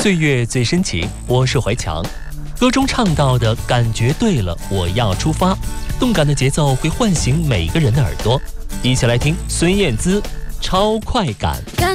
岁月最深情，我是怀强。歌中唱到的感觉对了，我要出发，动感的节奏会唤醒每个人的耳朵。一起来听孙燕姿《超快感》。